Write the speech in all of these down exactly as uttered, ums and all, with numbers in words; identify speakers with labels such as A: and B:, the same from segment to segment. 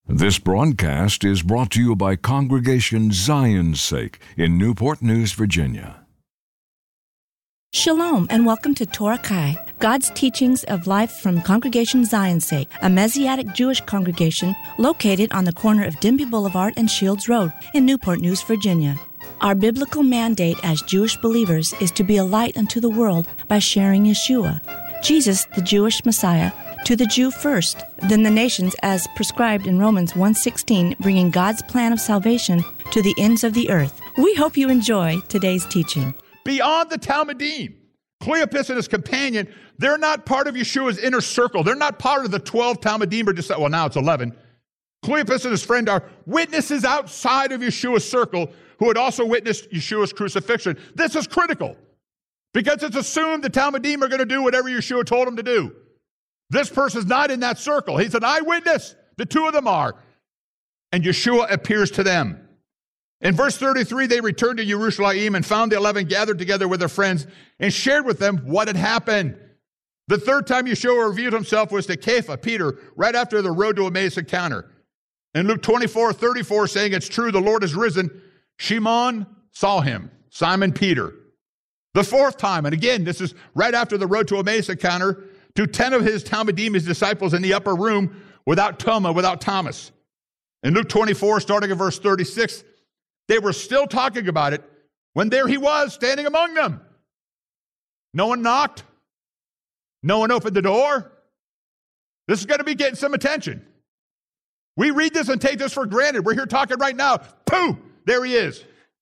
A: This broadcast is brought to you by Congregation Zion's Sake in Newport News, Virginia.
B: Shalom and welcome to Torah Kai, God's teachings of life from Congregation Zion's Sake, a Messianic Jewish congregation located on the corner of Denby Boulevard and Shields Road in Newport News, Virginia. Our biblical mandate as Jewish believers is to be a light unto the world by sharing Yeshua, Jesus, the Jewish Messiah, to the Jew first, then the nations as prescribed in Romans one sixteen, bringing God's plan of salvation to the ends of the earth. We hope you enjoy today's teaching.
C: Beyond the Talmudim, Cleopas and his companion, they're not part of Yeshua's inner circle. They're not part of the twelve Talmudim, or just, well, now it's eleven. Cleopas and his friend are witnesses outside of Yeshua's circle who had also witnessed Yeshua's crucifixion. This is critical because it's assumed the Talmudim are going to do whatever Yeshua told them to do. This person's not in that circle. He's an eyewitness. The two of them are. And Yeshua appears to them. In verse thirty-three, they returned to Jerusalem and found the eleven gathered together with their friends and shared with them what had happened. The third time Yeshua revealed himself was to Kepha, Peter, right after the road to Emmaus encounter. In Luke twenty-four thirty-four, saying, "It's true, the Lord is risen," Shimon saw him, Simon Peter. The fourth time, and again, this is right after the road to Emmaus encounter, to ten of his Talmudim, his disciples, in the upper room without Toma, without Thomas. In Luke twenty-four, starting at verse thirty-six, they were still talking about it when there he was standing among them. No one knocked. No one opened the door. This is going to be getting some attention. We read this and take this for granted. We're here talking right now. Pooh! There he is.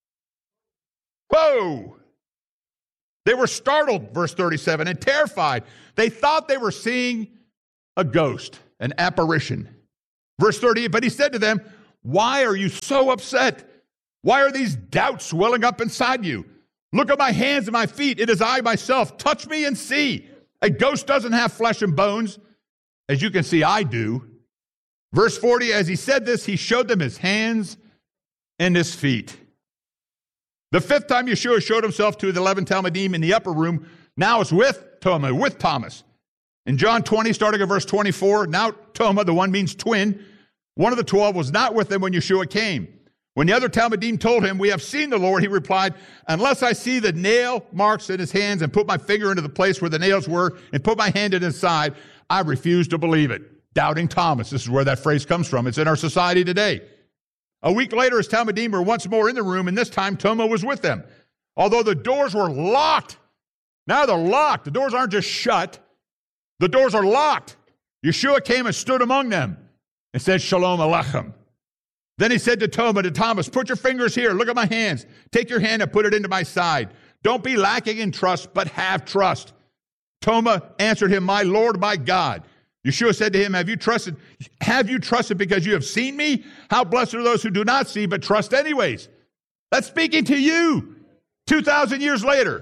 C: Whoa! They were startled, verse thirty-seven, and terrified. They thought they were seeing a ghost, an apparition. Verse thirty-eight, but he said to them, "Why are you so upset? Why are these doubts welling up inside you? Look at my hands and my feet. It is I myself. Touch me and see. A ghost doesn't have flesh and bones, as you can see I do." Verse forty, as he said this, he showed them his hands and his feet. The fifth time Yeshua showed himself to the eleven Talmudim in the upper room, now it's with Toma, with Thomas. In John twenty, starting at verse twenty-four, now Toma, the one means twin, one of the twelve, was not with them when Yeshua came. When the other Talmudim told him, "We have seen the Lord," he replied, "Unless I see the nail marks in his hands and put my finger into the place where the nails were and put my hand in his side, I refuse to believe it." Doubting Thomas. This is where that phrase comes from. It's in our society today. A week later, his Talmudim were once more in the room, and this time Toma was with them. Although the doors were locked. Now they're locked. The doors aren't just shut. The doors are locked. Yeshua came and stood among them and said, "Shalom Aleichem." Then he said to Toma, to Thomas, "Put your fingers here. Look at my hands. Take your hand and put it into my side. Don't be lacking in trust, but have trust." Toma answered him, "My Lord, my God." Yeshua said to him, Have you trusted? Have you trusted because you have seen me? How blessed are those who do not see, but trust anyways. That's speaking to you two thousand years later.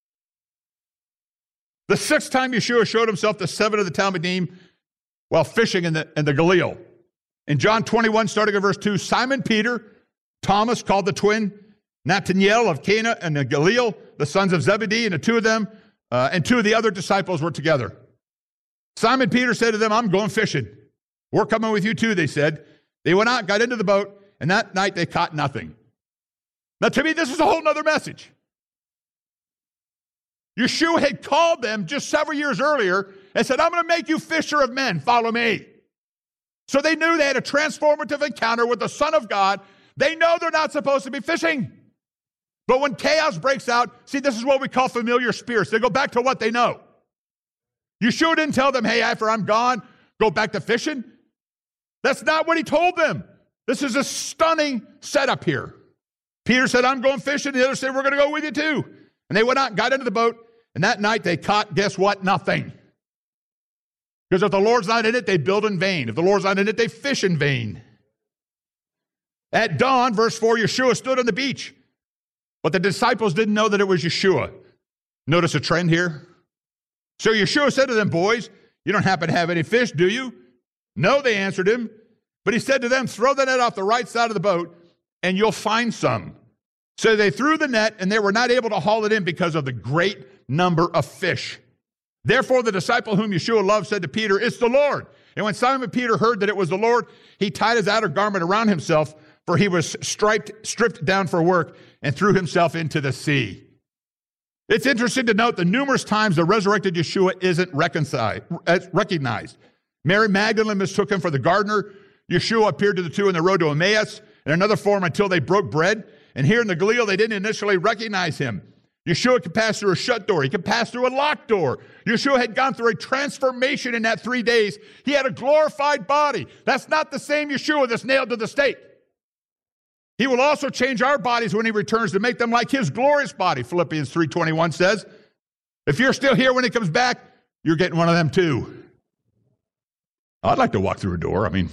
C: The sixth time Yeshua showed himself to seven of the Talmudim while fishing in the, in the Galil. In John twenty-one, starting at verse two, Simon Peter, Thomas, called the twin, Nathanael of Cana and the Galil, the sons of Zebedee, and the two of them, uh, and two of the other disciples were together. Simon Peter said to them, "I'm going fishing." "We're coming with you too," they said. They went out, got into the boat, and that night they caught nothing. Now to me, this is a whole nother message. Yeshua had called them just several years earlier and said, "I'm going to make you fisher of men. Follow me." So they knew they had a transformative encounter with the Son of God. They know they're not supposed to be fishing. But when chaos breaks out, see, this is what we call familiar spirits. They go back to what they know. Yeshua didn't tell them, "Hey, after I'm gone, go back to fishing." That's not what he told them. This is a stunning setup here. Peter said, "I'm going fishing." The others said, "We're going to go with you too." And they went out and got into the boat. And that night they caught, guess what? Nothing. Because if the Lord's not in it, they build in vain. If the Lord's not in it, they fish in vain. At dawn, verse four, Yeshua stood on the beach. But the disciples didn't know that it was Yeshua. Notice a trend here? So Yeshua said to them, "Boys, you don't happen to have any fish, do you?" "No," they answered him. But he said to them, "Throw the net off the right side of the boat, and you'll find some." So they threw the net, and they were not able to haul it in because of the great number of fish. Therefore, the disciple whom Yeshua loved said to Peter, "It's the Lord." And when Simon Peter heard that it was the Lord, he tied his outer garment around himself, for he was striped, stripped down for work, and threw himself into the sea. It's interesting to note the numerous times the resurrected Yeshua isn't recognized. Mary Magdalene mistook him for the gardener. Yeshua appeared to the two on the road to Emmaus in another form until they broke bread. And here in the Galilee, they didn't initially recognize him. Yeshua could pass through a shut door. He could pass through a locked door. Yeshua had gone through a transformation in that three days. He had a glorified body. That's not the same Yeshua that's nailed to the stake. He will also change our bodies when he returns to make them like his glorious body, Philippians three twenty-one says. If you're still here when he comes back, you're getting one of them too. I'd like to walk through a door. I mean,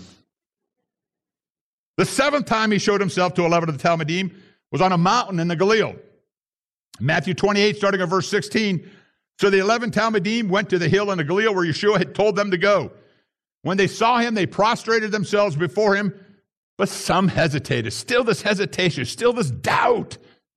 C: the seventh time he showed himself to eleven of the Talmudim was on a mountain in the Galilee. Matthew twenty-eight, starting at verse sixteen. So the eleven Talmudim went to the hill in the Galilee where Yeshua had told them to go. When they saw him, they prostrated themselves before him, but some hesitated. Still this hesitation, still this doubt.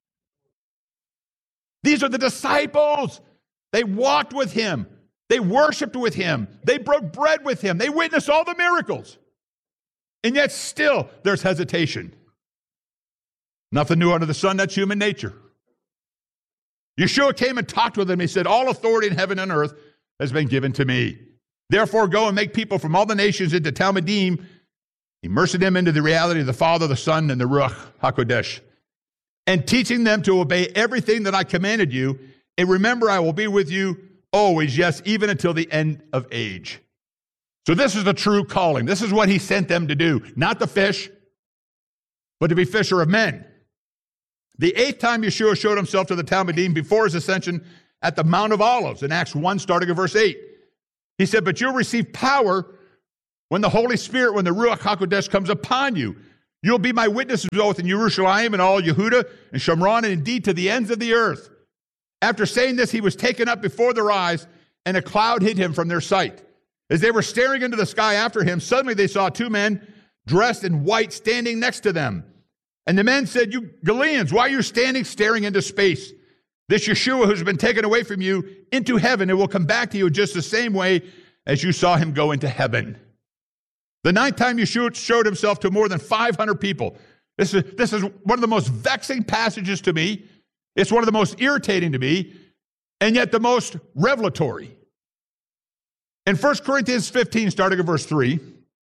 C: These are the disciples. They walked with him. They worshiped with him. They broke bread with him. They witnessed all the miracles. And yet still there's hesitation. Nothing new under the sun, that's human nature. Yeshua came and talked with them. He said, all authority in heaven and earth has been given to me. Therefore go and make people from all the nations into Talmudim, immersing them into the reality of the Father, the Son, and the Ruach HaKodesh, and teaching them to obey everything that I commanded you. And remember, I will be with you always, yes, even until the end of age. So this is the true calling. This is what he sent them to do. Not to fish, but to be fisher of men. The eighth time Yeshua showed himself to the Talmudim before his ascension at the Mount of Olives in Acts one, starting at verse eight. He said, but you'll receive power when the Holy Spirit, when the Ruach HaKodesh comes upon you. You'll be my witnesses both in Jerusalem and all Yehuda and Shomron, and indeed to the ends of the earth. After saying this, he was taken up before their eyes, and a cloud hid him from their sight. As they were staring into the sky after him, suddenly they saw two men dressed in white standing next to them. And the men said, you Galileans, why are you standing staring into space? This Yeshua who's been taken away from you into heaven, it will come back to you just the same way as you saw him go into heaven. The ninth time Yeshua showed himself to more than five hundred people. This is, this is one of the most vexing passages to me. It's one of the most irritating to me, and yet the most revelatory. In First Corinthians fifteen, starting at verse three,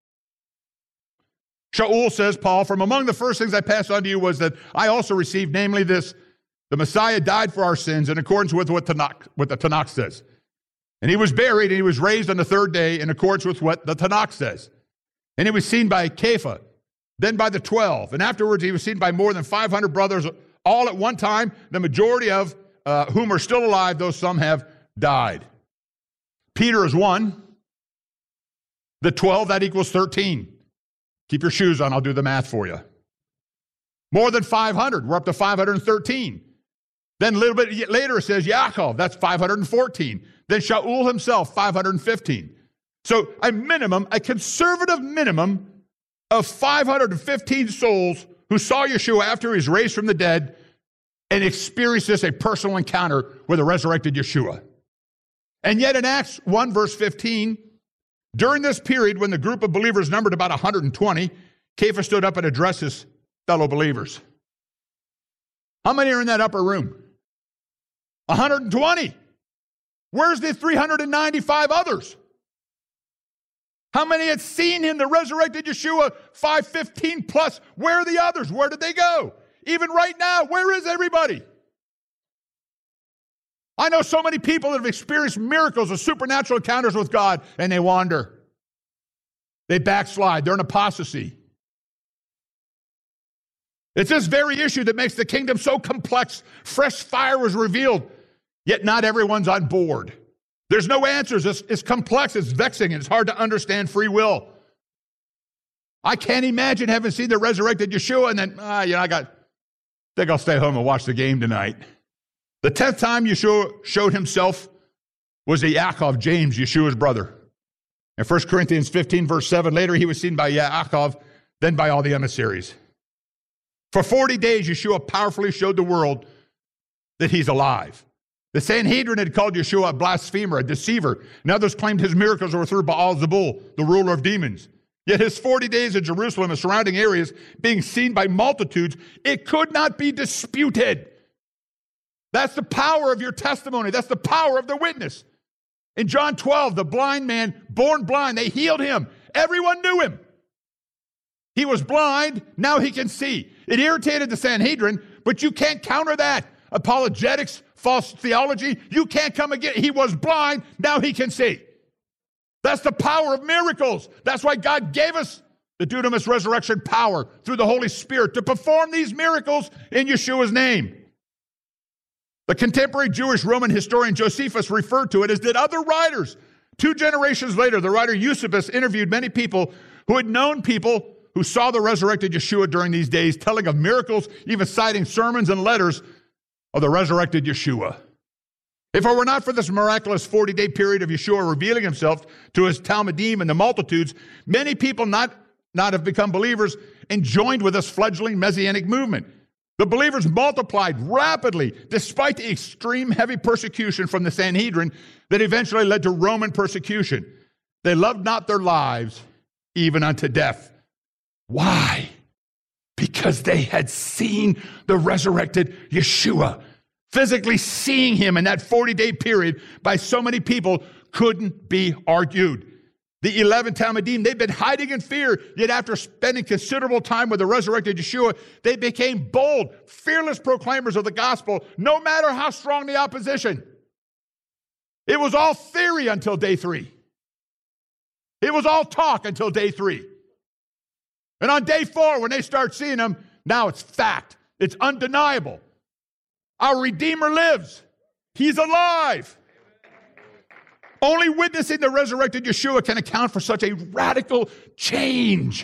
C: Shaul says, Paul, from among the first things I passed on to you was that I also received, namely this, the Messiah died for our sins in accordance with what, Tanakh, what the Tanakh says. And he was buried and he was raised on the third day in accordance with what the Tanakh says. And he was seen by Kepha, then by the twelve. And afterwards he was seen by more than five hundred brothers, all at one time, the majority of uh, whom are still alive, though some have died. Peter is one. The twelve, that equals thirteen. Keep your shoes on, I'll do the math for you. More than five hundred, we're up to five hundred thirteen. Then a little bit later it says Yaakov, that's five hundred fourteen. Then Shaul himself, five hundred fifteen. So a minimum, a conservative minimum of five hundred fifteen souls who saw Yeshua after he was raised from the dead and experienced this, a personal encounter with a resurrected Yeshua. And yet in Acts one, verse fifteen, during this period when the group of believers numbered about one hundred twenty, Kepha stood up and addressed his fellow believers. How many are in that upper room? one hundred twenty. Where's the three hundred ninety-five others? How many had seen him, the resurrected Yeshua, five fifteen plus? Where are the others? Where did they go? Even right now, where is everybody? I know so many people that have experienced miracles of supernatural encounters with God, and they wander. They backslide. They're in apostasy. It's this very issue that makes the kingdom so complex. Fresh fire was revealed, yet not everyone's on board. There's no answers. It's, it's complex, it's vexing, and it's hard to understand free will. I can't imagine having seen the resurrected Yeshua and then, ah, you know, I got, I think I'll stay home and watch the game tonight. The tenth time Yeshua showed himself was to Yaakov, James, Yeshua's brother. In First Corinthians fifteen, verse seven, later he was seen by Yaakov, then by all the emissaries. For forty days, Yeshua powerfully showed the world that he's alive. The Sanhedrin had called Yeshua a blasphemer, a deceiver, and others claimed his miracles were through Baal-Zebul, the ruler of demons. Yet his forty days in Jerusalem and surrounding areas being seen by multitudes, it could not be disputed. That's the power of your testimony. That's the power of the witness. In John twelve, the blind man, born blind, they healed him. Everyone knew him. He was blind, now he can see. It irritated the Sanhedrin, but you can't counter that. Apologetics, false theology, you can't come again. He was blind, now he can see. That's the power of miracles. That's why God gave us the dunamis resurrection power through the Holy Spirit to perform these miracles in Yeshua's name. The contemporary Jewish Roman historian Josephus referred to it, as did other writers. Two generations later, the writer Eusebius interviewed many people who had known people who saw the resurrected Yeshua during these days, telling of miracles, even citing sermons and letters of the resurrected Yeshua. If it were not for this miraculous forty-day period of Yeshua revealing himself to his Talmudim and the multitudes, many people not, not have become believers and joined with this fledgling Messianic movement. The believers multiplied rapidly despite the extreme heavy persecution from the Sanhedrin that eventually led to Roman persecution. They loved not their lives, even unto death. Why? Because they had seen the resurrected Yeshua. Physically seeing him in that forty-day period by so many people couldn't be argued. The eleven Talmudim, they'd been hiding in fear, yet after spending considerable time with the resurrected Yeshua, they became bold, fearless proclaimers of the gospel, no matter how strong the opposition. It was all theory until day three. It was all talk until day three. And on day four, when they start seeing him, now it's fact. It's undeniable. Our Redeemer lives. He's alive. Only witnessing the resurrected Yeshua can account for such a radical change.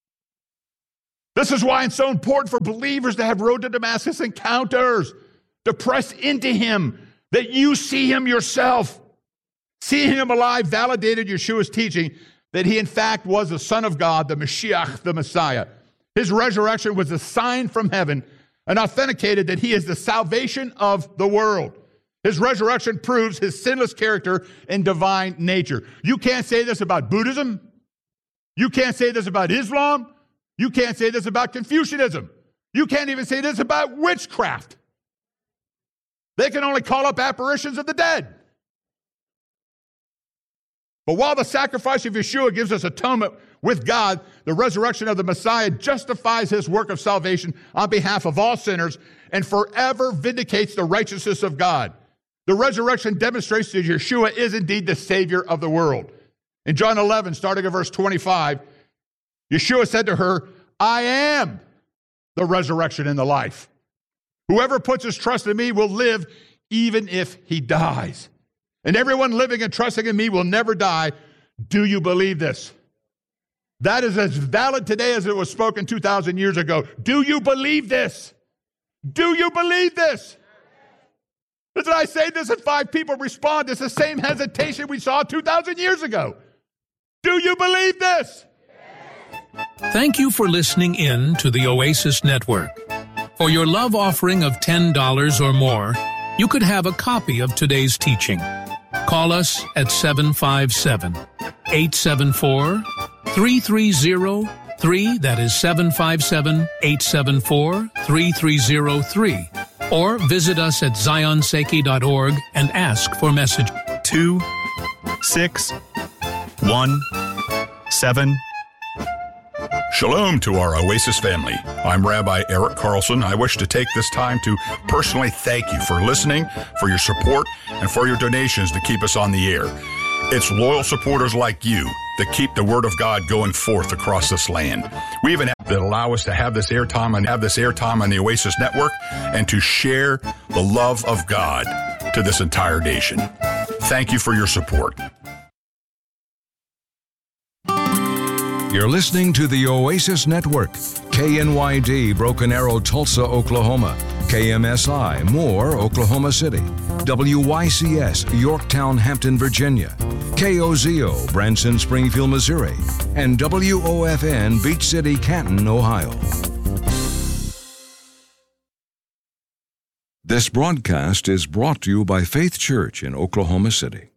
C: This is why it's so important for believers to have road to Damascus encounters, to press into him, that you see him yourself. Seeing him alive validated Yeshua's teaching that he in fact was the Son of God, the Mashiach, the Messiah. His resurrection was a sign from heaven and authenticated that he is the salvation of the world. His resurrection proves his sinless character and divine nature. You can't say this about Buddhism. You can't say this about Islam. You can't say this about Confucianism. You can't even say this about witchcraft. They can only call up apparitions of the dead. But while the sacrifice of Yeshua gives us atonement with God, the resurrection of the Messiah justifies his work of salvation on behalf of all sinners and forever vindicates the righteousness of God. The resurrection demonstrates that Yeshua is indeed the Savior of the world. In John eleven, starting at verse twenty-five, Yeshua said to her, I am the resurrection and the life. Whoever puts his trust in me will live even if he dies. And everyone living and trusting in me will never die. Do you believe this? That is as valid today as it was spoken two thousand years ago. Do you believe this? Do you believe this? Listen, I say this and five people respond. It's the same hesitation we saw two thousand years ago. Do you believe this?
D: Thank you for listening in to the Oasis Network. For your love offering of ten dollars or more, you could have a copy of today's teaching. Call us at seven five seven, eight seven four, three three zero three. That is seven five seven, eight seven four, three three zero three. Or visit us at zion seki dot org and ask for message
E: two six one seven.
F: Shalom to our Oasis family. I'm Rabbi Eric Carlson. I wish to take this time to personally thank you for listening, for your support, and for your donations to keep us on the air. It's loyal supporters like you that keep the Word of God going forth across this land. We even have that allow us to have this airtime and have this airtime on the Oasis Network and to share the love of God to this entire nation. Thank you for your support.
A: You're listening to the Oasis Network, K N Y D, Broken Arrow, Tulsa, Oklahoma, K M S I, Moore, Oklahoma City, W Y C S, Yorktown, Hampton, Virginia, K O Z O, Branson, Springfield, Missouri, and W O F N, Beach City, Canton, Ohio. This broadcast is brought to you by Faith Church in Oklahoma City.